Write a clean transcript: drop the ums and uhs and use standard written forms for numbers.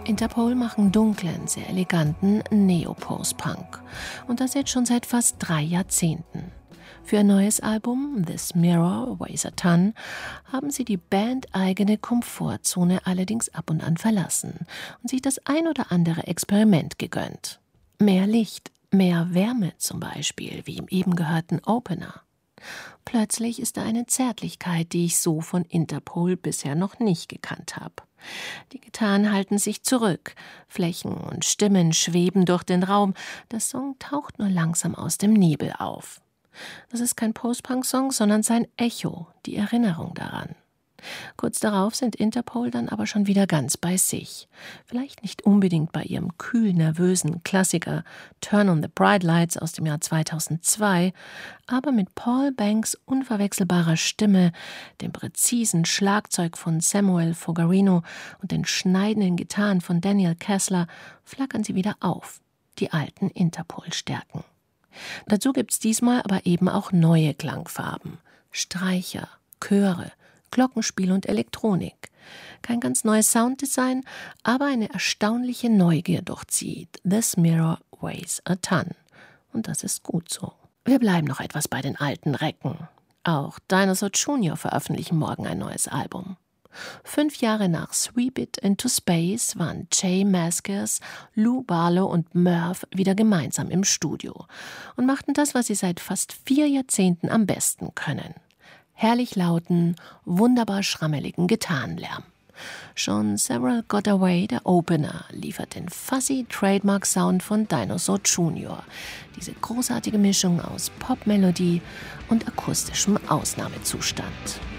Interpol machen dunklen, sehr eleganten Neo-Post-Punk. Und das jetzt schon seit fast 3 Jahrzehnten. Für ein neues Album, This Mirror Weighs a Ton, haben sie die bandeigene Komfortzone allerdings ab und an verlassen und sich das ein oder andere Experiment gegönnt. Mehr Licht, mehr Wärme zum Beispiel, wie im eben gehörten Opener. Plötzlich ist da eine Zärtlichkeit, die ich so von Interpol bisher noch nicht gekannt habe. Die Gitarren halten sich zurück, Flächen und Stimmen schweben durch den Raum, der Song taucht nur langsam aus dem Nebel auf. Das ist kein Post-Punk-Song, sondern sein Echo, die Erinnerung daran. Kurz darauf sind Interpol dann aber schon wieder ganz bei sich. Vielleicht nicht unbedingt bei ihrem kühl nervösen Klassiker Turn on the Bright Lights aus dem Jahr 2002, aber mit Paul Banks unverwechselbarer Stimme, dem präzisen Schlagzeug von Samuel Fogarino und den schneidenden Gitarren von Daniel Kessler flackern sie wieder auf, die alten Interpol-Stärken. Dazu gibt's diesmal aber eben auch neue Klangfarben, Streicher, Chöre, Glockenspiel und Elektronik. Kein ganz neues Sounddesign, aber eine erstaunliche Neugier durchzieht This Mirror Weighs a Ton. Und das ist gut so. Wir bleiben noch etwas bei den alten Recken. Auch Dinosaur Jr. veröffentlichen morgen ein neues Album. 5 Jahre nach Sweep It Into Space waren Jay Mascis, Lou Barlow und Murph wieder gemeinsam im Studio und machten das, was sie seit fast 4 Jahrzehnten am besten können. Herrlich lauten, wunderbar schrammeligen Gitarrenlärm. Schon Several Got Away, der Opener, liefert den fuzzy Trademark-Sound von Dinosaur Jr., diese großartige Mischung aus Popmelodie und akustischem Ausnahmezustand.